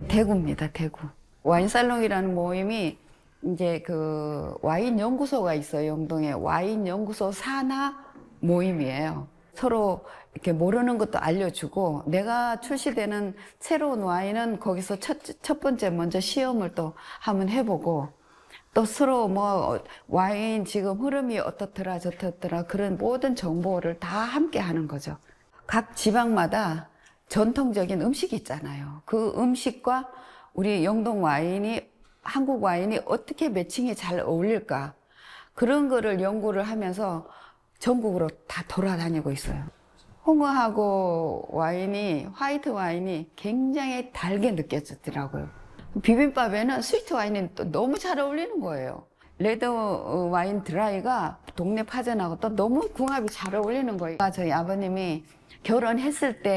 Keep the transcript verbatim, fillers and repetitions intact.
대구입니다, 대구. 와인살롱이라는 모임이 이제 그 와인 연구소가 있어요. 영동에 와인 연구소 산하 모임이에요. 서로 이렇게 모르는 것도 알려주고, 내가 출시되는 새로운 와인은 거기서 첫, 첫 번째 먼저 시험을 또 한번 해보고, 또 서로 뭐 와인 지금 흐름이 어떻더라 저떻더라 그런 모든 정보를 다 함께 하는 거죠. 각 지방마다 전통적인 음식이 있잖아요. 그 음식과 우리 영동 와인이, 한국 와인이 어떻게 매칭이 잘 어울릴까, 그런 거를 연구를 하면서 전국으로 다 돌아다니고 있어요. 홍어하고 와인이, 화이트 와인이 굉장히 달게 느껴지더라고요. 비빔밥에는 스위트 와인이 또 너무 잘 어울리는 거예요. 레드 와인 드라이가 동네 파전하고 또 너무 궁합이 잘 어울리는 거예요. 저희 아버님이 결혼했을 때